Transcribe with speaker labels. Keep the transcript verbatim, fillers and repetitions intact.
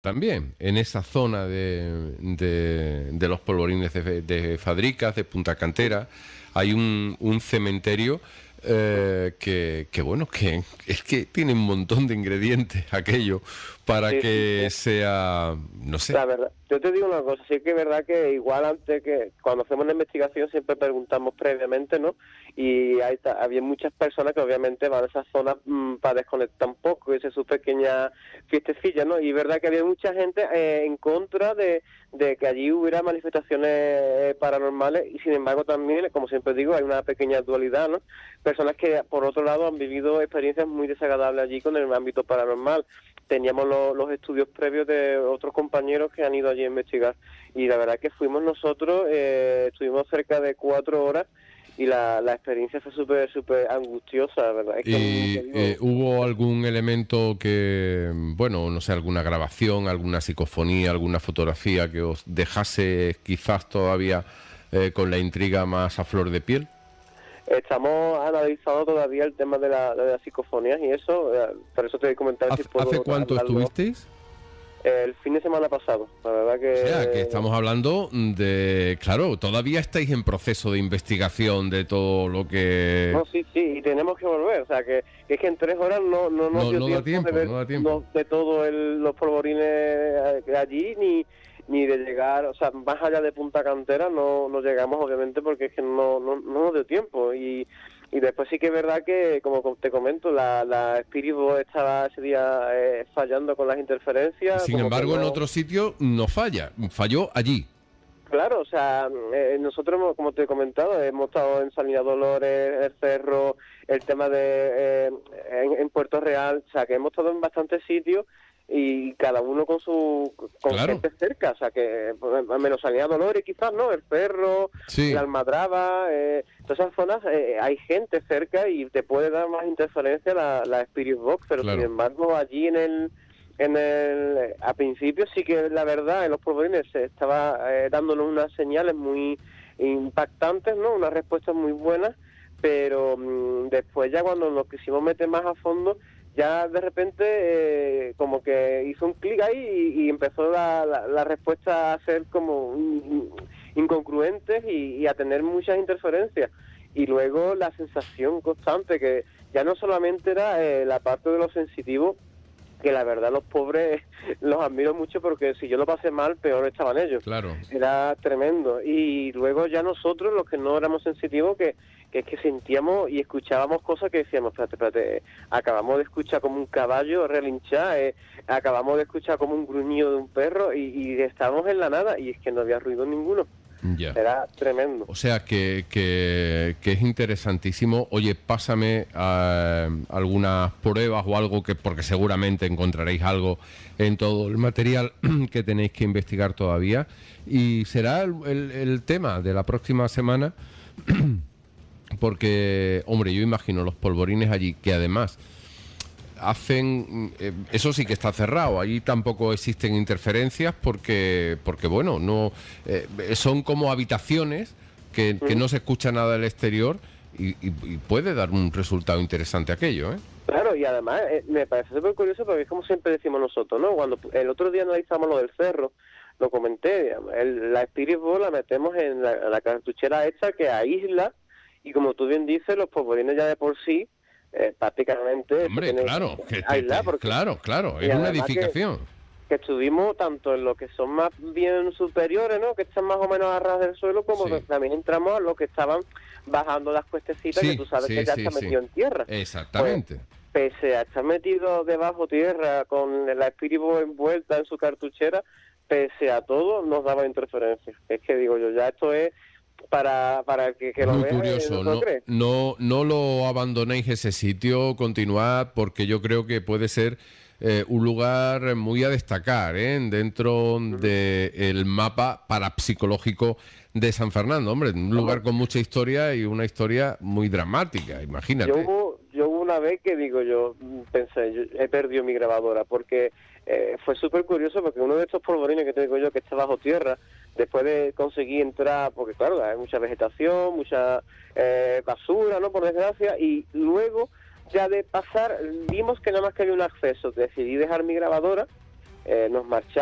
Speaker 1: también en esa zona de, de, de los polvorines de, de Fadricas, de Punta Cantera, hay un, un cementerio eh, que, que, bueno, que es que tiene un montón de ingredientes aquello para
Speaker 2: Sí, sí,
Speaker 1: que
Speaker 2: sí.
Speaker 1: sea, no sé.
Speaker 2: La verdad, yo te digo una cosa, sí que es verdad que igual antes que cuando hacemos una investigación siempre preguntamos previamente, ¿no? Y hay, ta- había muchas personas que obviamente van a esa zona mmm, para desconectar un poco, esa es su pequeña fiestecilla, ¿no? Y es verdad que había mucha gente eh, en contra de, de que allí hubiera manifestaciones eh, paranormales y sin embargo también, como siempre digo, hay una pequeña dualidad, ¿no? Personas que por otro lado han vivido experiencias muy desagradables allí con el ámbito paranormal. Teníamos lo, los estudios previos de otros compañeros que han ido allí a investigar y la verdad que fuimos nosotros, eh, estuvimos cerca de cuatro horas y la, la experiencia fue súper, súper angustiosa, la verdad es que, mm, te
Speaker 1: ¿Y eh,
Speaker 2: digo,
Speaker 1: hubo algún elemento que, bueno, no sé, alguna grabación, alguna psicofonía, alguna fotografía que os dejase quizás todavía eh, con la intriga más a flor de piel?
Speaker 2: estamos analizando todavía el tema de, la, de las psicofonías y eso, eh, por eso te voy a comentar si
Speaker 1: ¿Hace, hace
Speaker 2: puedo
Speaker 1: cuánto
Speaker 2: hablarlo
Speaker 1: estuvisteis?
Speaker 2: eh, el fin de semana pasado, la verdad
Speaker 1: O sea, que
Speaker 2: que
Speaker 1: estamos hablando de... Claro, todavía estáis en proceso de investigación de todo lo que...
Speaker 2: no, sí, sí, y tenemos que volver, o sea, que, que es que en tres horas no, no nos
Speaker 1: No,
Speaker 2: dio
Speaker 1: no da
Speaker 2: tiempo de
Speaker 1: tiempo,
Speaker 2: ver
Speaker 1: no da tiempo.
Speaker 2: no, de todo el, los polvorines eh, allí, ni ni de llegar, o sea, más allá de Punta Cantera no, no llegamos, obviamente, porque es que no, no, no nos dio tiempo, y, y después sí que es verdad que, como te comento, la, la Spirit Box estaba ese día eh, fallando con las interferencias,
Speaker 1: Sin
Speaker 2: como que
Speaker 1: embargo, en
Speaker 2: no...
Speaker 1: otro sitio no falla, falló allí.
Speaker 2: Claro, o sea, eh, nosotros, hemos- como te he comentado, hemos estado en Salina Dolores, el Cerro, el tema de eh, en, en Puerto Real, o sea, que hemos estado en bastantes sitios y cada uno con su con
Speaker 1: Claro,
Speaker 2: gente cerca, o sea, que pues, menos Salina Dolores quizás, ¿no? El Cerro, la
Speaker 1: sí,
Speaker 2: Almadraba, eh, todas esas zonas eh, hay gente cerca y te puede dar más interferencia la, la Spirit Box, pero sin
Speaker 1: claro.
Speaker 2: embargo allí en el en el, a principio sí que la verdad en los polvorines se estaba eh, dándonos unas señales muy impactantes, ¿no? Unas respuestas muy buenas, pero mmm, después ya cuando nos quisimos meter más a fondo, ya de repente eh, como que hizo un clic ahí y, y empezó la, la, la respuesta a ser como mm, incongruentes y, y a tener muchas interferencias. Y luego la sensación constante que ya no solamente era eh, la parte de lo sensitivo, que la verdad los pobres los admiro mucho porque si yo lo pasé mal, peor estaban ellos.
Speaker 1: Claro.
Speaker 2: Era tremendo. Y luego ya nosotros, los que no éramos sensitivos, que, que es que sentíamos y escuchábamos cosas que decíamos, espérate, espérate, acabamos de escuchar como un caballo relinchar, eh, acabamos de escuchar como un gruñido de un perro y, y estábamos en la nada y es que no había ruido ninguno.
Speaker 1: Ya.
Speaker 2: Era tremendo.
Speaker 1: O sea que, que, que es interesantísimo. Oye, pásame eh, algunas pruebas o algo que, porque seguramente encontraréis algo en todo el material que tenéis que investigar todavía. Y será el, el, el tema de la próxima semana, porque, hombre, yo imagino los polvorines allí, que además hacen, eh, eso sí que está cerrado, allí tampoco existen interferencias porque, porque bueno, no eh, son como habitaciones que, que
Speaker 2: ¿Mm?
Speaker 1: no se escucha nada del exterior y, y, y puede dar un resultado interesante aquello, ¿eh?
Speaker 2: Claro, y además eh, me parece súper curioso porque es como siempre decimos nosotros, ¿no? Cuando el otro día analizamos lo del cerro, lo comenté, digamos, el, la Spirit Box la metemos en la, la cartuchera esta que aísla y como tú bien dices, los polvorines ya de por sí eh, prácticamente se
Speaker 1: Hombre,
Speaker 2: tienen
Speaker 1: claro,
Speaker 2: que
Speaker 1: que, que,
Speaker 2: aislar
Speaker 1: que-
Speaker 2: porque
Speaker 1: claro, claro,
Speaker 2: y
Speaker 1: es una
Speaker 2: además que,
Speaker 1: edificación.
Speaker 2: que estuvimos tanto en los que son más bien superiores, ¿no? Que están más o menos a ras del suelo, como
Speaker 1: Sí,
Speaker 2: también entramos a los que estaban bajando las cuestecitas que
Speaker 1: sí,
Speaker 2: tú sabes que
Speaker 1: sí,
Speaker 2: ya
Speaker 1: sí,
Speaker 2: está
Speaker 1: sí,
Speaker 2: metido en tierra. Pues
Speaker 1: exactamente.
Speaker 2: pese a estar metido debajo tierra con la Spirit Box envuelta en su cartuchera, pese a todo nos daba interferencia. Es que digo yo, ya esto es para para el que, que lo
Speaker 1: Muy
Speaker 2: vea y no
Speaker 1: curioso,
Speaker 2: se lo
Speaker 1: no,
Speaker 2: cree.
Speaker 1: no, no lo abandonéis ese sitio, continuad porque yo creo que puede ser eh, un lugar muy a destacar, ¿eh? Dentro del mapa parapsicológico de San Fernando, hombre, un lugar
Speaker 2: Vamos,
Speaker 1: con mucha historia y una historia muy dramática,
Speaker 2: yo
Speaker 1: imagínate.
Speaker 2: hubo, yo hubo una vez que digo yo, mm, pensé, yo he perdido mi grabadora, porque eh, fue súper curioso, porque uno de estos polvorines que te digo yo, que está bajo tierra, después de conseguir entrar, porque claro, hay mucha vegetación, mucha eh, basura, ¿no? Por desgracia, y luego ya de pasar, vimos que nada más que había un acceso, decidí dejar mi grabadora, eh, nos marchamos.